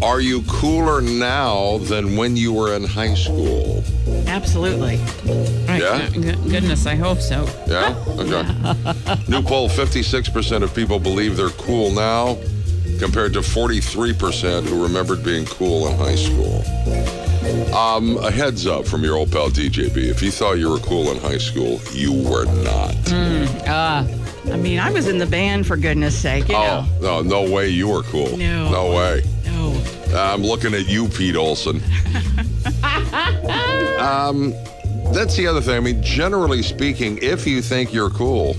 Are you cooler now than when you were in high school? Absolutely. Right. Yeah? Goodness, I hope so. Yeah? Okay. New poll, 56% of people believe they're cool now, compared to 43% who remembered being cool in high school. A heads up from your old pal DJB. If you thought you were cool in high school, you were not. I mean, I was in the band, for goodness sake. You know. No way you were cool. No way. No. I'm looking at you, Pete Olson. That's the other thing. I mean, generally speaking, if you think you're cool,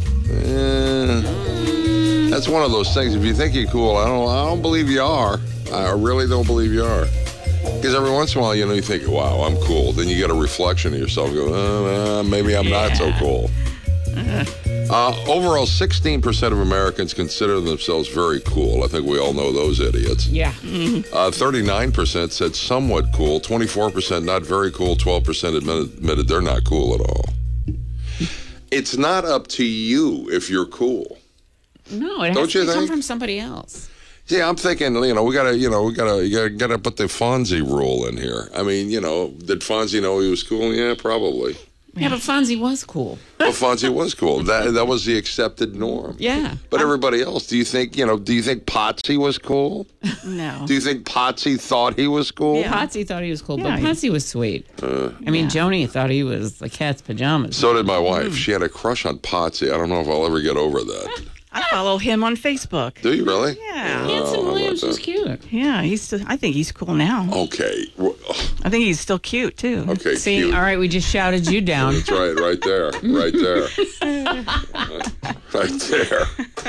that's one of those things. If you think you're cool, I don't believe you are. I really don't believe you are. Because every once in a while, you think, wow, I'm cool. Then you get a reflection of yourself. You go, maybe I'm not so cool. Overall, 16% of Americans consider themselves very cool. I think we all know those idiots. Yeah. 39% said somewhat cool. 24% not very cool. 12% admitted they're not cool at all. It's not up to you if you're cool. No, it has to come from somebody else. Yeah, I'm thinking, we gotta put the Fonzie rule in here. I mean, did Fonzie know he was cool? Yeah, probably. Yeah, but Fonzie was cool. Well, Fonzie was cool. That was the accepted norm. Yeah. But everybody else, do you think Potsy was cool? No. Do you think Potsy thought he was cool? Yeah. Potsy thought he was cool, Yeah, but Potsy was sweet. Joni thought he was the cat's pajamas. So did my wife. She had a crush on Potsy. I don't know if I'll ever get over that. I follow him on Facebook. Do you really? Yeah. Hanson Williams was cute. Yeah, I think he's cool now. Okay. I think he's still cute, too. Okay, See, cute. all right, we just shouted you down. That's right, right there. Right there. Right there.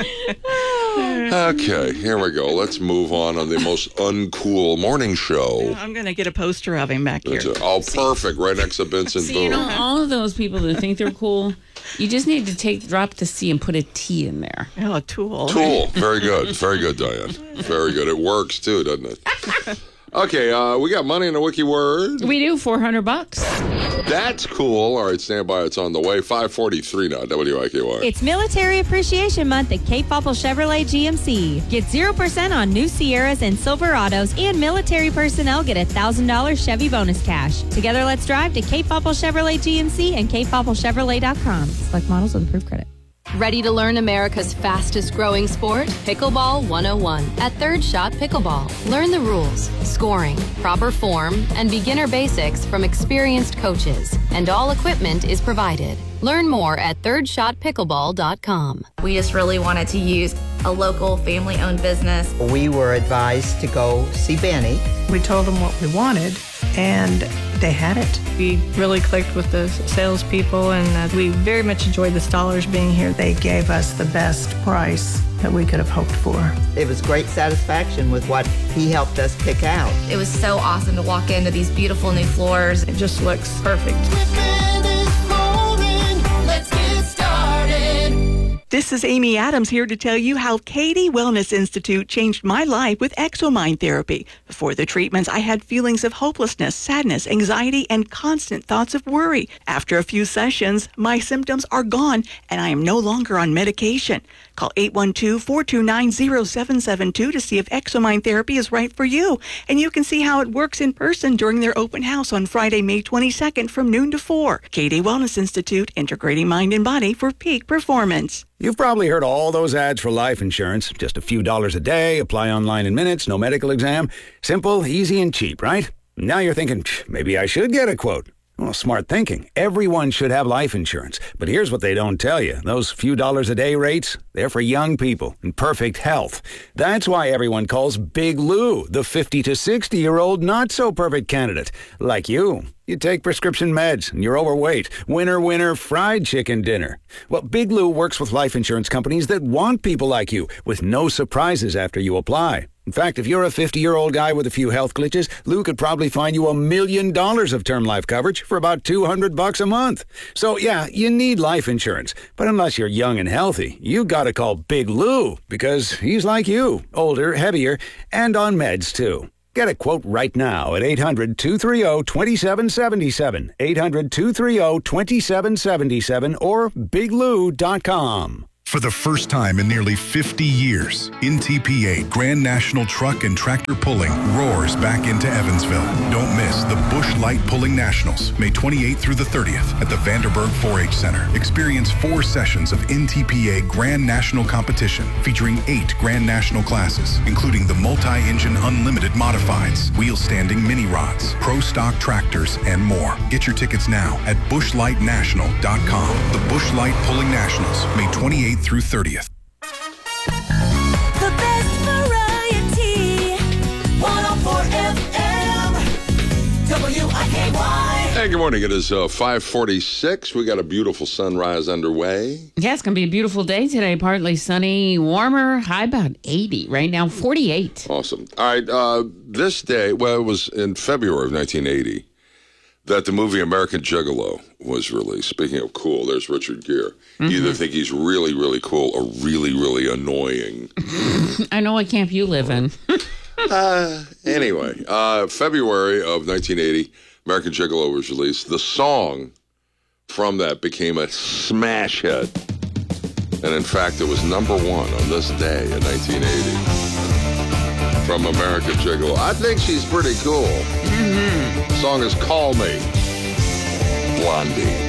Okay, here we go. Let's move on the most uncool morning show. I'm going to get a poster of him back here. Perfect. Right next to Vincent See, Boone. all of those people that think they're cool, you just need to drop the C and put a T in there. Oh, a tool. Tool. Very good. Very good, Diane. Very good. It works, too, doesn't it? Okay, we got money in the wiki word. We do, $400. That's cool. All right, stand by. It's on the way. 5:43 now, WIKY. It's Military Appreciation Month at Cape Popple Chevrolet GMC. Get 0% on new Sierras and Silverados, and military personnel get $1,000 Chevy bonus cash. Together, let's drive to Cape Popple Chevrolet GMC and CapePoppleChevrolet.com. Select models with approved credit. Ready to learn America's fastest growing sport? Pickleball 101 at Third Shot Pickleball. Learn the rules, scoring, proper form, and beginner basics from experienced coaches. And all equipment is provided. Learn more at thirdshotpickleball.com. We just really wanted to use a local family-owned business. We were advised to go see Benny. We told them what we wanted, and they had it. We really clicked with the salespeople, and we very much enjoyed the Stollers being here. They gave us the best price that we could have hoped for. It was great satisfaction with what he helped us pick out. It was so awesome to walk into these beautiful new floors. It just looks perfect. Let's get started. This is Amy Adams here to tell you how Katie Wellness Institute changed my life with ExoMind therapy. Before the treatments, I had feelings of hopelessness, sadness, anxiety, and constant thoughts of worry. After a few sessions, my symptoms are gone, and I am no longer on medication. Call 812-429-0772 to see if ExoMind therapy is right for you. And you can see how it works in person during their open house on Friday, May 22nd from noon to 4. Katie Wellness Institute, integrating mind and body for peak performance. You've probably heard all those ads for life insurance. Just a few dollars a day, apply online in minutes, no medical exam. Simple, easy, and cheap, right? Now you're thinking, maybe I should get a quote. Well, smart thinking. Everyone should have life insurance. But here's what they don't tell you. Those few dollars a day rates, they're for young people in perfect health. That's why everyone calls Big Lou the 50 to 60-year-old not-so-perfect candidate. Like you. You take prescription meds, and you're overweight. Winner, winner, fried chicken dinner. Well, Big Lou works with life insurance companies that want people like you, with no surprises after you apply. In fact, if you're a 50-year-old guy with a few health glitches, Lou could probably find you $1 million of term life coverage for about $200 a month. So, yeah, you need life insurance. But unless you're young and healthy, you gotta call Big Lou, because he's like you, older, heavier, and on meds, too. Get a quote right now at 800-230-2777, 800-230-2777, or biglou.com. For the first time in nearly 50 years, NTPA Grand National Truck and Tractor Pulling roars back into Evansville. Don't miss the Bush Light Pulling Nationals, May 28th through the 30th at the Vanderburg 4-H Center. Experience 4 sessions of NTPA Grand National competition featuring 8 Grand National classes, including the multi-engine unlimited modifieds, wheel-standing mini rods, pro stock tractors, and more. Get your tickets now at bushlightnational.com. The Bush Light Pulling Nationals, May 28th through 30th. The best variety. 104 FM. WIKY. Hey, good morning. It is 5:46. We got a beautiful sunrise underway. Yeah, it's going to be a beautiful day today. Partly sunny, warmer, high about 80. Right now, 48. Awesome. All right. This day, well, it was in February of 1980 that the movie American Gigolo was released. Speaking of cool, there's Richard Gere. You either think he's really, really cool or really, really annoying. I know what camp you live in. Anyway, February of 1980, American Gigolo was released. The song from that became a smash hit. And in fact, it was number 1 on this day in 1980 from American Gigolo. I think she's pretty cool. The song is Call Me, Blondie.